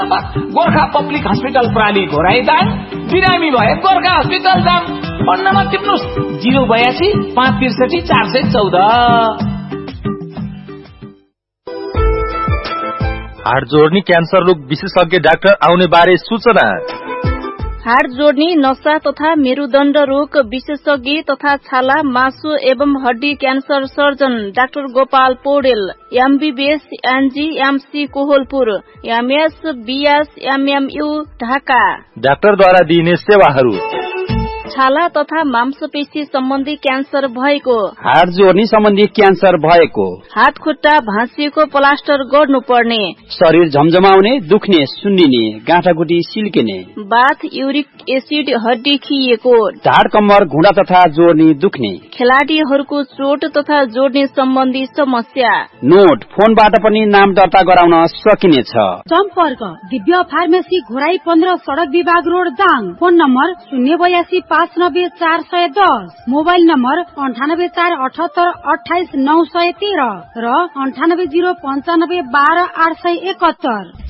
Gorkha public hospital प्राली घोराइदाङ, बिरामी भए Gorkha hospital जाम। Phone number टिप्नुस् 082 563 414। हाड जोड्ने क्यान्सर रोग विशेषज्ञ डाक्टर आउने बारे सूचना। हाड जोड्ने नसा तथा मेरुदण्ड रोग विशेषज्ञ तथा छाला मासु एवं हड्डी cancer surgeon doctor Gopal Paudel, MBBS NG MC Kohalpur, MS BS MMU Dhaka. डाक्टरद्वारा दिइने सेवाहरू: छाला तथा मांसपेशी सम्बन्धी क्यान्सर भएको, हाड जोड्ने सम्बन्धी क्यान्सर भएको, हात खुट्टा भाँचिएको प्लास्टर गर्नुपर्ने, शरीर झमझमाउने, दुख्ने, सुन्निने, गाँठागुटी सिल्किने, बाथ युरिक एसिड हड्डी खिएको, ढाड कम्मर घुँडा तथा जोड्ने दुख्ने, खेलाडीहरूको चोट तथा जोड्ने सम्बन्धी समस्या। नोट फोनबाट पनि नाम दर्ता गराउन सकिनेछ। सम्पर्क दिव्य फार्मेसी घोराई 15 सडक विभाग road Dang. Phone number 082 590 410, mobile number 98 478 28 913 र 98 095 12 871।